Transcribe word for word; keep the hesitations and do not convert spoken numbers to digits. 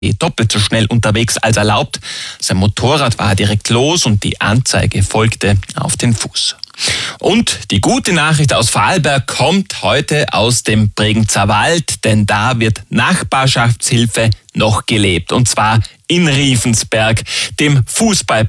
doppelt so schnell unterwegs als erlaubt. Sein Motorrad war direkt los und die Anzeige folgte auf den Fuß. Und die gute Nachricht aus Vorarlberg kommt heute aus dem Bregenzer Wald, denn da wird Nachbarschaftshilfe noch gelebt, und zwar in Riefensberg, dem Fußball